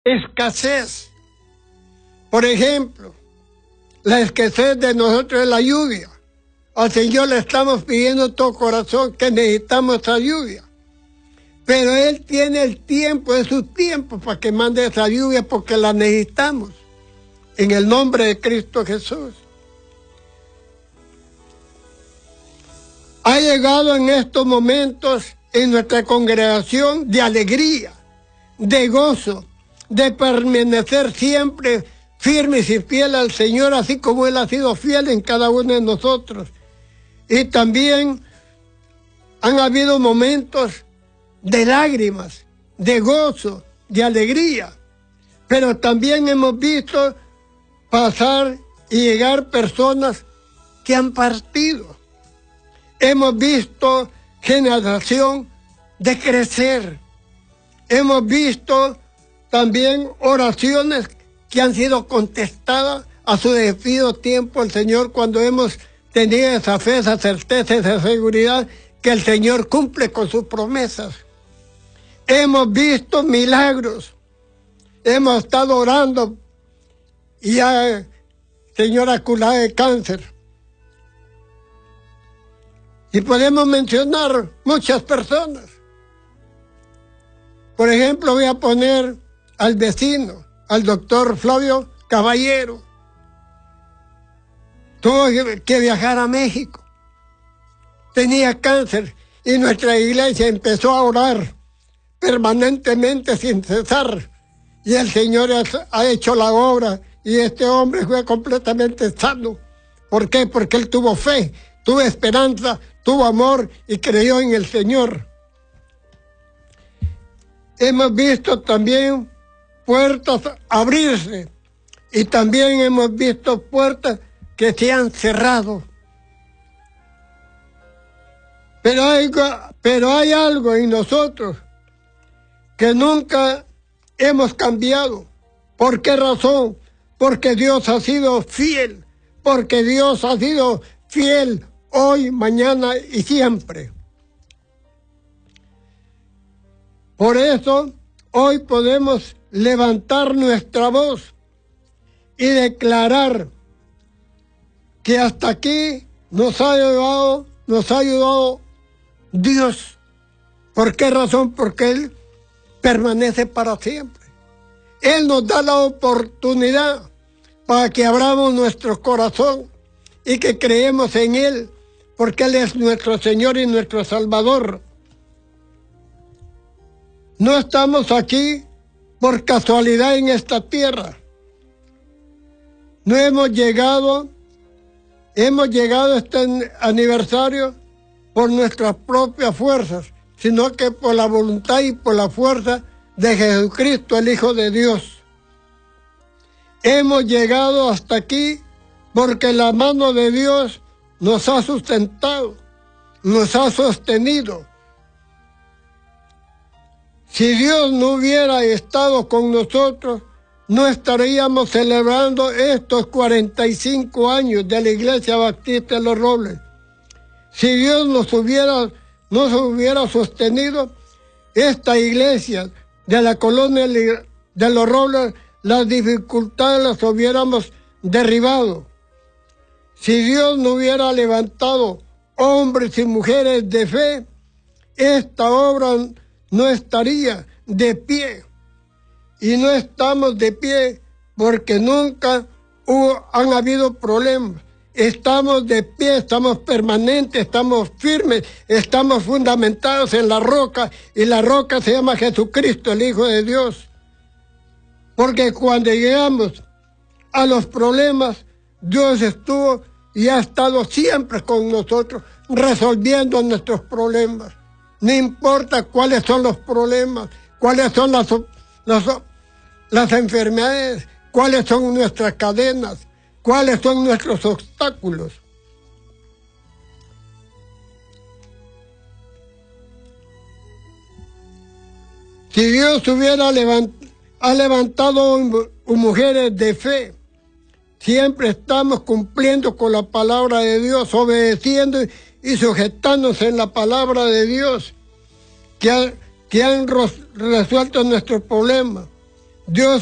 escasez. Por ejemplo, la escasez de nosotros es la lluvia. Al Señor le estamos pidiendo todo corazón que necesitamos esa lluvia. Pero Él tiene el tiempo, es su tiempo para que mande esa lluvia porque la necesitamos. En el nombre de Cristo Jesús. Ha llegado en estos momentos en nuestra congregación de alegría, de gozo, de permanecer siempre firmes y fieles al Señor, así como Él ha sido fiel en cada uno de nosotros. Y también han habido momentos de lágrimas, de gozo, de alegría. Pero también hemos visto pasar y llegar personas que han partido. Hemos visto generación de crecer. Hemos visto también oraciones que han sido contestadas a su debido tiempo al Señor cuando hemos tenido esa fe, esa certeza, esa seguridad que el Señor cumple con sus promesas. Hemos visto milagros. Hemos estado orando y ya señora curada de cáncer. Y podemos mencionar muchas personas. Por ejemplo, voy a poner al vecino, al doctor Flavio Caballero. Tuvo que viajar a México. Tenía cáncer y nuestra iglesia empezó a orar permanentemente sin cesar. Y el Señor ha hecho la obra y este hombre fue completamente sano. ¿Por qué? Porque él tuvo fe, tuvo esperanza, tuvo amor y creyó en el Señor. Hemos visto también puertas abrirse y también hemos visto puertas que se han cerrado. Pero hay algo en nosotros que nunca hemos cambiado. ¿Por qué razón? Porque Dios ha sido fiel. Porque Dios ha sido fiel hoy, mañana y siempre. Por eso, hoy podemos levantar nuestra voz y declarar que hasta aquí nos ha ayudado Dios. ¿Por qué razón? Porque Él permanece para siempre. Él nos da la oportunidad para que abramos nuestro corazón y que creemos en Él, porque Él es nuestro Señor y nuestro Salvador. No estamos aquí por casualidad en esta tierra. No hemos llegado a este aniversario por nuestras propias fuerzas, sino que por la voluntad y por la fuerza de Jesucristo, el Hijo de Dios. Hemos llegado hasta aquí porque la mano de Dios nos ha sustentado, nos ha sostenido. Si Dios no hubiera estado con nosotros, no estaríamos celebrando estos 45 años de la Iglesia Bautista de Los Robles. Si Dios nos hubiera sostenido, esta iglesia de la colonia de Los Robles, las dificultades las hubiéramos derribado. Si Dios no hubiera levantado hombres y mujeres de fe, esta obra no estaría de pie. Y no estamos de pie porque nunca han habido problemas. Estamos de pie, estamos permanentes, estamos firmes, estamos fundamentados en la roca, y la roca se llama Jesucristo, el Hijo de Dios. Porque cuando llegamos a los problemas, Dios estuvo y ha estado siempre con nosotros, resolviendo nuestros problemas. No importa cuáles son los problemas, cuáles son las enfermedades, cuáles son nuestras cadenas, cuáles son nuestros obstáculos. Si Dios ha levantado mujeres de fe, siempre estamos cumpliendo con la palabra de Dios, obedeciendo y sujetándose en la palabra de Dios, que han resuelto nuestros problemas. Dios